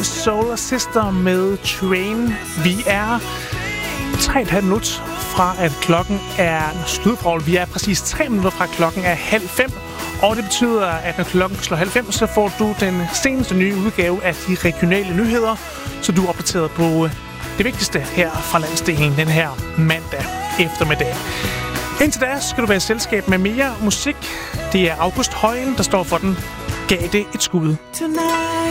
Soul Sister med Train. Vi er 3,5 minutter fra, at klokken er slutfravl. Vi er præcis 3 minutter fra, klokken er 4:30. Og det betyder, at når klokken slår 4:30, så får du den seneste nye udgave af de regionale nyheder, så du er opdateret på det vigtigste her fra landsdelen den her mandag eftermiddag. Indtil da skal du være i selskab med mere musik. Det er August Højen, der står for den. Gav det et skud.